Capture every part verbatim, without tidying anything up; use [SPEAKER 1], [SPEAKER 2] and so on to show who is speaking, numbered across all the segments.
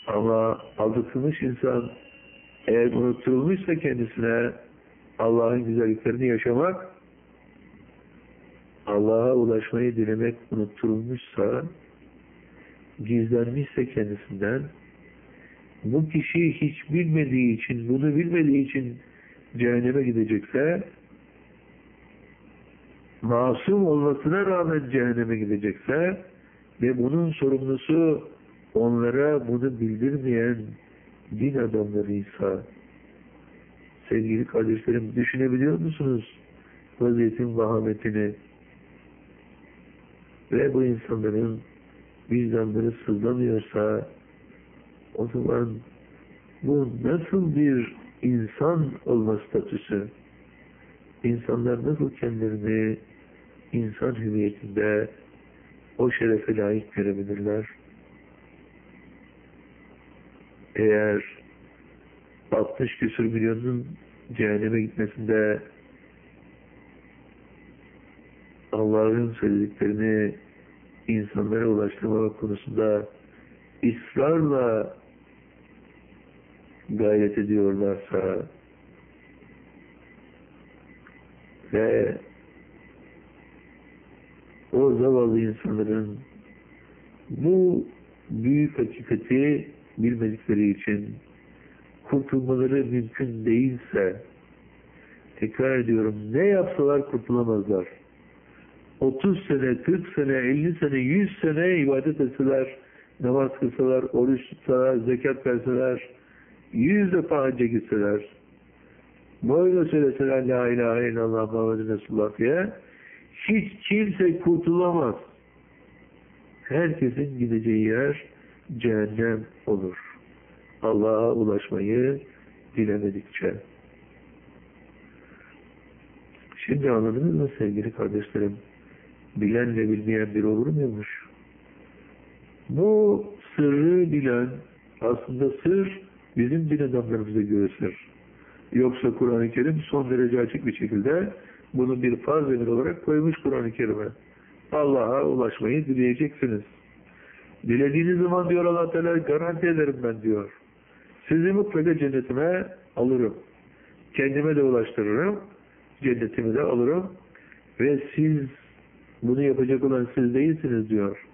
[SPEAKER 1] Ama aldatılmış insan eğer unutturulmuşsa kendisine Allah'ın güzelliklerini yaşamak, Allah'a ulaşmayı dilemek unutturulmuşsa, gizlenmişse kendisinden, bu kişi hiç bilmediği için, bunu bilmediği için cehenneme gidecekse, masum olmasına rağmen cehenneme gidecekse ve bunun sorumlusu onlara bunu bildirmeyen din adamlarıysa, sevgili kardeşlerim, düşünebiliyor musunuz vaziyetin vahametini? Ve bu insanların vicdanları sızlamıyorsa, o zaman bu nasıl bir insan olma statüsü? İnsanlar nasıl kendilerini insan hüviyetinde o şerefe layık görebilirler? Eğer altmış küsur milyonun cehenneme gitmesinde Allah'ın söylediklerini insanlara ulaştırma konusunda ısrarla gayret ediyorlarsa ve o zavallı insanların bu büyük hakikati bilmedikleri için kurtulmaları mümkün değilse, tekrar ediyorum, ne yapsalar kurtulamazlar. otuz sene, kırk sene, elli sene, yüz sene ibadet etseler, namaz kılsalar, oruç tutsalar, zekat verseler, yüz defa hacca gitseler, böyle söyleseler la ilahe illallah Muhammed Resulullah diye, hiç kimse kurtulamaz. Herkesin gideceği yer cehennem olur. Allah'a ulaşmayı dilemedikçe. Şimdi anladınız mı sevgili kardeşlerim? Bilen ve bilmeyen biri olur muymuş? Bu sırrı bilen, aslında sır bizim din adamlarımıza göre sır. Yoksa Kur'an-ı Kerim son derece açık bir şekilde bunu bir farz emir olarak koymuş Kur'an-ı Kerim'e. Allah'a ulaşmayı dileyeceksiniz. Dilediğiniz zaman diyor Allah Teala, garanti ederim ben diyor. Sizi mutlaka cennetime alırım. Kendime de ulaştırırım. Cennetimi de alırım. Ve siz, bunu yapacak olan siz değilsiniz diyor.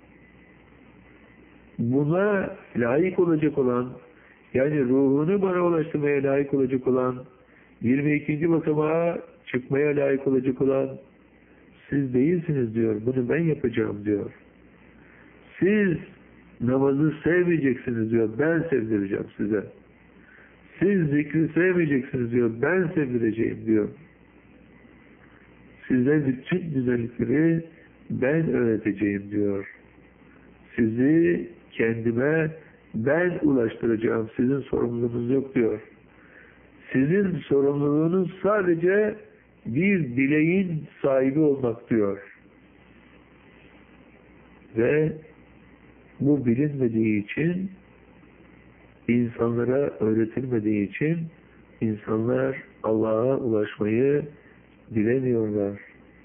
[SPEAKER 1] Buna layık olacak olan, yani ruhunu bana ulaştırmaya layık olacak olan, yirmi ikinci basamağa çıkmaya layık olacak olan siz değilsiniz diyor. Bunu ben yapacağım diyor. Siz namazı sevmeyeceksiniz diyor. Ben sevdireceğim size. Siz zikri sevmeyeceksiniz diyor. Ben sevdireceğim diyor. Size bütün güzellikleri ben öğreteceğim diyor. Sizi kendime ben ulaştıracağım. Sizin sorumluluğunuz yok diyor. Sizin sorumluluğunuz sadece bir dileğin sahibi olmak diyor. Ve bu bilinmediği için, insanlara öğretilmediği için insanlar Allah'a ulaşmayı dilemiyorlar.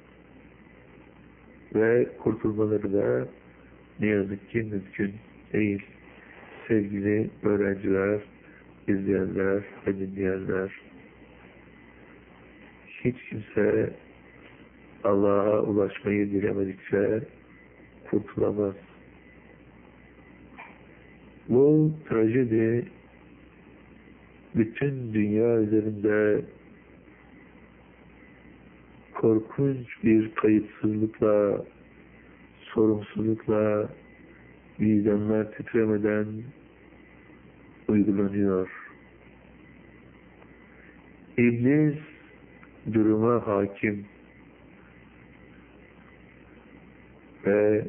[SPEAKER 1] Ve kurtulmaları da ne yazık ki mümkün değil. Sevgili öğrenciler, izleyenler ve dinleyenler, hiç kimse Allah'a ulaşmayı dilemedikçe kurtulamaz. Bu trajedi bütün dünya üzerinde korkunç bir kayıtsızlıkla, sorumsuzlukla, vicdanlar titremeden uygulanıyor. İblis duruma hakim ve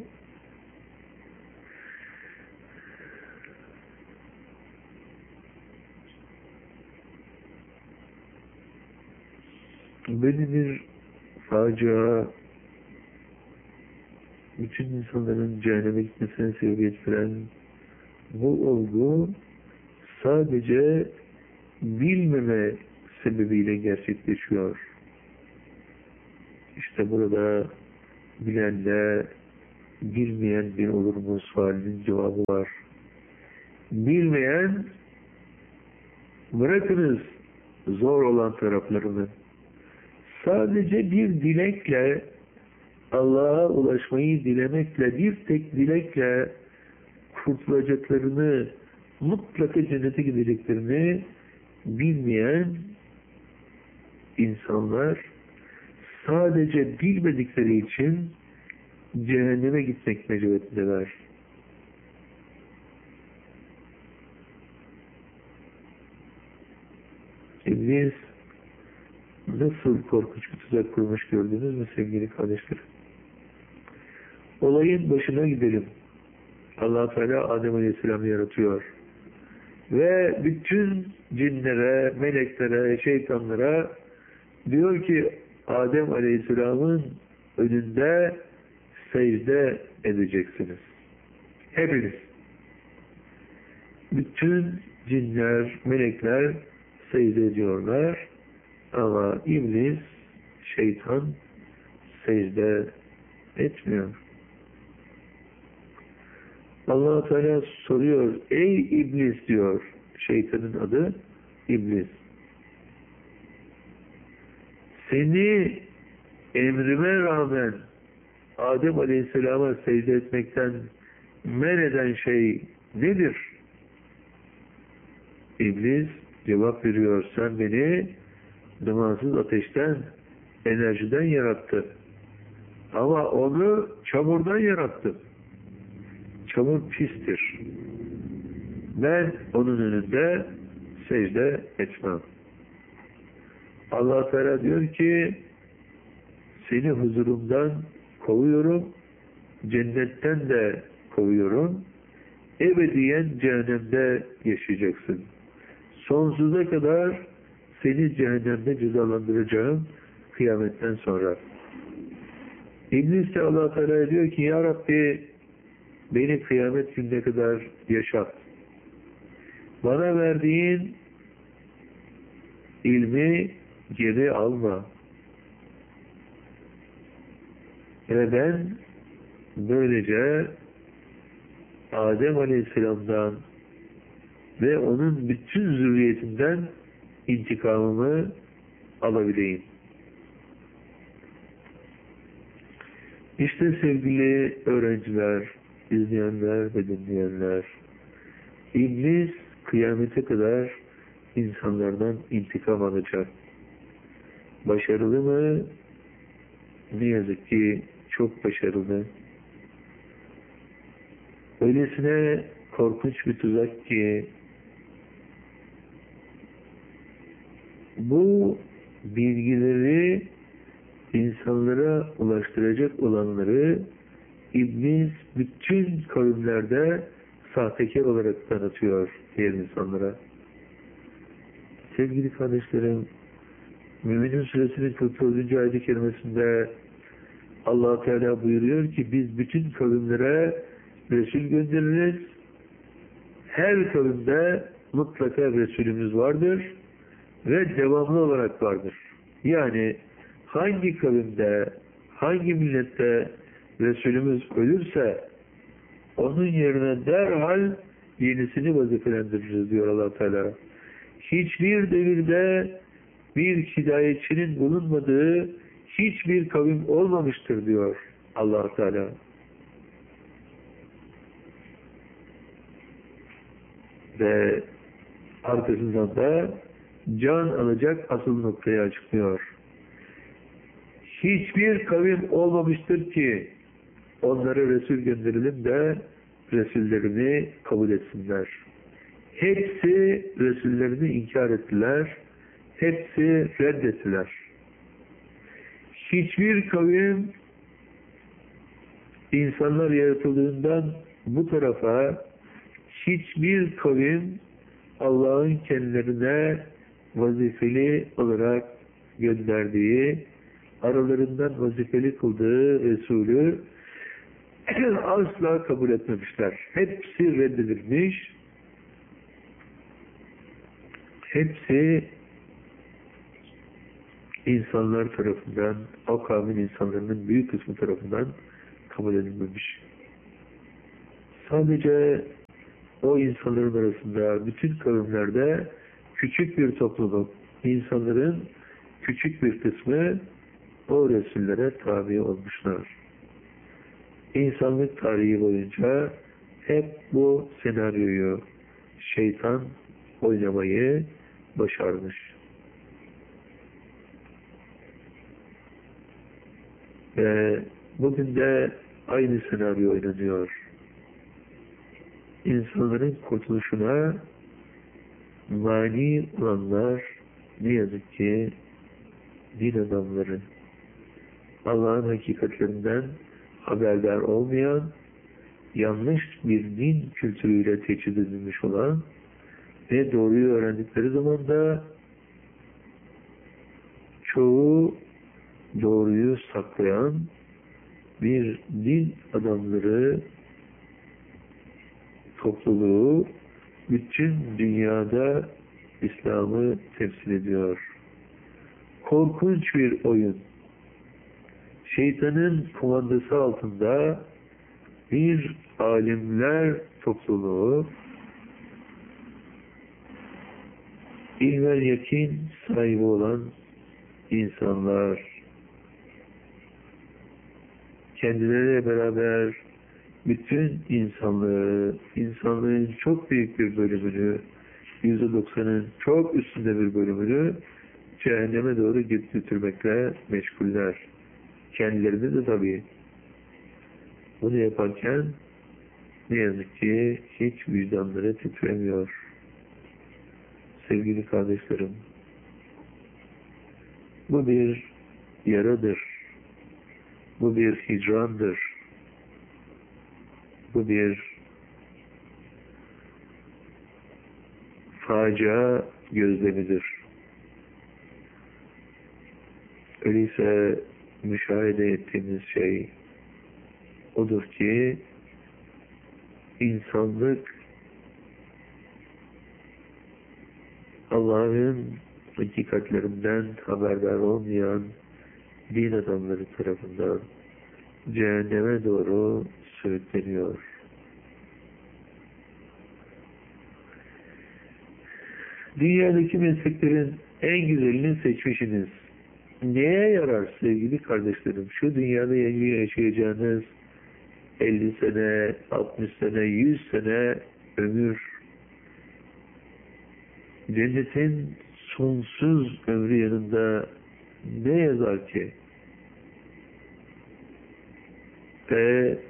[SPEAKER 1] böyle bir facia, bütün insanların cehenneme gitmesine sebebiyet veren bu olgu sadece bilmeme sebebiyle gerçekleşiyor. İşte burada bilenle bilmeyen bir olur mu sualinin cevabı var. bilmeyen, bırakınız zor olan taraflarını, sadece bir dilekle, Allah'a ulaşmayı dilemekle, bir tek dilekle kurtulacaklarını, mutlaka cennete gideceklerini bilmeyen insanlar sadece bilmedikleri için cehenneme gitmek mecburiyetindeler. İblis nasıl korkunç bir tuzak kurmuş gördünüz mü sevgili kardeşlerim? Olayın başına gidelim. Allah Teala Adem Aleyhisselam'ı yaratıyor. Ve bütün cinlere, meleklere, şeytanlara diyor ki Adem Aleyhisselam'ın önünde secde edeceksiniz. Hepiniz. Bütün cinler, melekler secde ediyorlar. Ama iblis, şeytan secde etmiyor. Allah Teala soruyor, ey iblis diyor, şeytanın adı iblis. Seni emrime rağmen Adem Aleyhisselam'a secde etmekten men eden şey nedir? İblis cevap veriyor, sen beni dumansız ateşten, enerjiden yarattın. Ama onu çamurdan yarattın. Çamur pistir. Ben onun önünde secde etmem. Allah Teala diyor ki seni huzurumdan kovuyorum, cennetten de kovuyorum, ebediyen cehennemde yaşayacaksın. Sonsuza kadar seni cehennemde cezalandıracağım kıyametten sonra. İblis de Allah Teala diyor ki ya Rabbi beni kıyamet gününe kadar yaşat. Bana verdiğin ilmi geri alma. Ve ben böylece Adem Aleyhisselam'dan ve onun bütün zürriyetinden intikamımı alabileyim. İşte sevgili öğrenciler, izleyenler ve dinleyenler, İblis kıyamete kadar insanlardan intikam alacak. Başarılı mı? Ne yazık ki çok başarılı. Öylesine korkunç bir tuzak ki bu bilgileri insanlara ulaştıracak olanları İblis bütün kavimlerde sahtekar olarak tanıtıyor diğer insanlara. Sevgili kardeşlerim, Müminun Suresinin kırk dördüncü ayet-i kerimesinde Allah Teala buyuruyor ki biz bütün kavimlere Resul göndeririz. Her kavimde mutlaka Resulümüz vardır ve devamlı olarak vardır. Yani hangi kavimde, hangi millette Resulümüz ölürse onun yerine derhal yenisini vazifelendiririz diyor Allah Teala. Hiçbir devirde bir hidayetçinin bulunmadığı hiçbir kavim olmamıştır diyor Allah Teala. Ve arkasından da can alacak asıl noktayı açıklıyor. Hiçbir kavim olmamıştır ki onlara Resul gönderelim de Resullerini kabul etsinler. Hepsi Resullerini inkar ettiler. Hepsi reddettiler. Hiçbir kavim insanlar yaratıldığından bu tarafa hiçbir kavim Allah'ın kendilerine vazifeli olarak gönderdiği, aralarından vazifeli kıldığı Resulü asla kabul etmemişler. Hepsi reddedilmiş. Hepsi insanlar tarafından, o kavmin insanların büyük kısmı tarafından kabul edilmemiş. Sadece o insanların arasında, bütün kavimlerde küçük bir topluluk, insanların küçük bir kısmı o Resullere tabi olmuşlar. İnsanlık tarihi boyunca hep bu senaryoyu şeytan oynamayı başarmış. Ve bugün de aynı senaryo oynanıyor. İnsanların kurtuluşuna mani olanlar ne yazık ki din adamları, Allah'ın hakikatlerinden haberdar olmayan, yanlış bir din kültürüyle teçhiz edilmiş olan ve doğruyu öğrendikleri zaman da çoğu doğruyu saklayan bir din adamları topluluğu bütün dünyada İslam'ı temsil ediyor. Korkunç bir oyun. Şeytanın kumandası altında bir alimler topluluğu, ilmen yakin sahibi olan insanlar, kendileriyle beraber bütün insanlığı, insanlığın çok büyük bir bölümünü, yüzde doksanın çok üstünde bir bölümünü cehenneme doğru götürmekle meşguller. Kendilerini de tabii. Bunu yaparken ne yazık ki hiç vicdanları titremiyor. Sevgili kardeşlerim, bu bir yaradır. Bu bir hicrandır. Bu bir facia gözlemidir. Öyleyse müşahede ettiğimiz şey odur ki insanlık Allah'ın hakikatlerinden haberdar olmayan din adamları tarafından cehenneme doğru sürükleniyor. Dünyadaki mesleklerin en güzelini seçmişsiniz. Neye yarar sevgili kardeşlerim? Şu dünyada yaşayacağınız elli sene, altmış sene, yüz sene ömür, cennetin sonsuz ömrü yanında ne yazar ki? Ve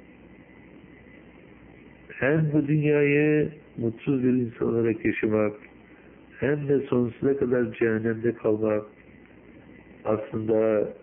[SPEAKER 1] hem bu dünyayı mutsuz bir insan olarak yaşamak, hem de sonsuza kadar cehennemde kalmak, aslında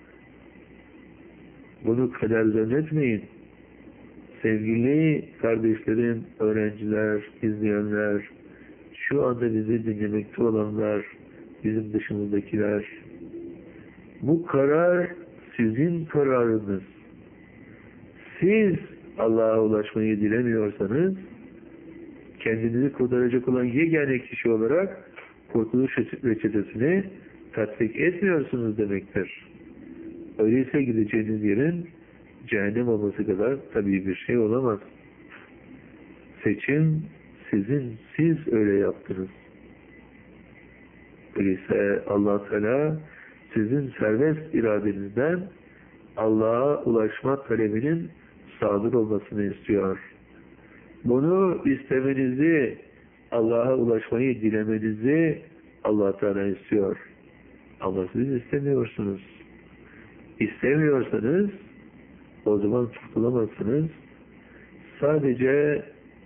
[SPEAKER 1] bunu kader zannetmeyin. Sevgili kardeşlerim, öğrenciler, izleyenler, şu anda bizi dinlemekte olanlar, bizim dışımızdakiler, bu karar sizin kararınız. Siz Allah'a ulaşmayı dilemiyorsanız, kendinizi kurtaracak olan yegane kişi olarak kurtuluş reçetesini tatbik etmiyorsunuz demektir. Öyleyse gideceğiniz yerin cehennem olması kadar tabii bir şey olamaz. Seçim sizin, siz öyle yaptınız. Öyleyse Allah Teala sizin serbest iradenizden Allah'a ulaşma talebinin sadır olmasını istiyor. Bunu istemenizi, Allah'a ulaşmayı dilemenizi Allah Teala istiyor. Ama siz istemiyorsunuz. İstemiyorsanız o zaman kurtulamazsınız. Sadece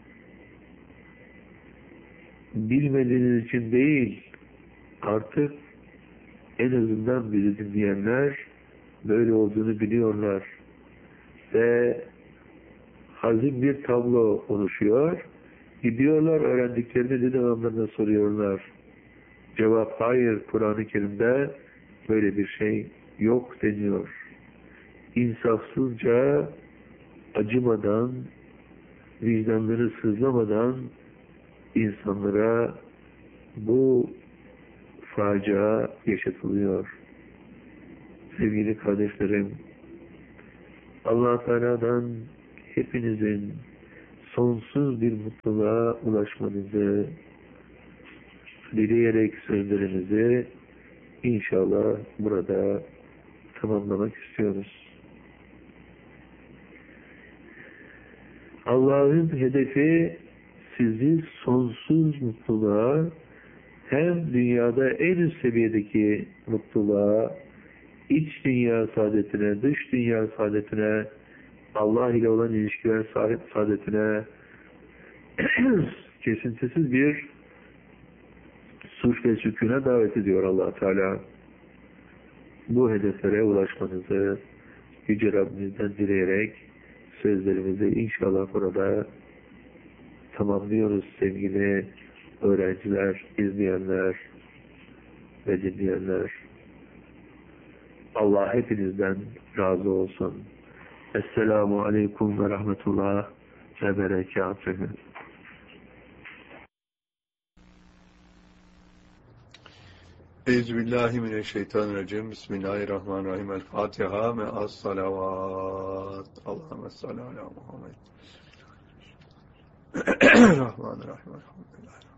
[SPEAKER 1] bilmediğiniz için değil, artık en azından bizi dinleyenler böyle olduğunu biliyorlar. Ve hazin bir tablo oluşuyor. Gidiyorlar, öğrendiklerini din adamlarına soruyorlar. Cevap hayır, Kur'an-ı Kerim'de böyle bir şey yok deniyor. İnsafsızca, acımadan, vicdanları sızlamadan insanlara bu facia yaşatılıyor. Sevgili kardeşlerim, Allah Teala'dan hepinizin sonsuz bir mutluluğa ulaşmanızı dileyerek sözlerimizi inşallah burada tamamlamak istiyoruz. Allah'ın hedefi sizi sonsuz mutluluğa, hem dünyada en üst seviyedeki mutluluğa, iç dünya saadetine, dış dünya saadetine, Allah ile olan ilişkiler saadetine kesintisiz bir sulh ve sükûne davet ediyor Allah Teala. Bu hedeflere ulaşmanızı Yüce Rabbimizden dileyerek sözlerimizi inşallah burada tamamlıyoruz sevgili öğrenciler, izleyenler ve dinleyenler. Allah hepinizden razı olsun. Esselamu Aleyküm ve Rahmetullah ve Berekatühü.
[SPEAKER 2] Euzubillahimineşşeytanirracim. Bismillahirrahmanirrahim. El Fatiha me'as salavat. Allahümme salli ala Muhammed. Rahmanirrahim.